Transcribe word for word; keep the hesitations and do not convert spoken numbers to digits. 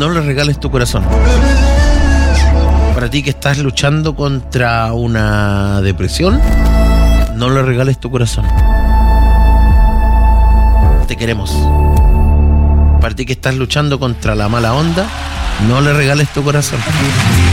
no le regales tu corazón. Para ti que estás luchando contra una depresión, no le regales tu corazón. Te queremos. Para ti que estás luchando contra la mala onda, no le regales tu corazón.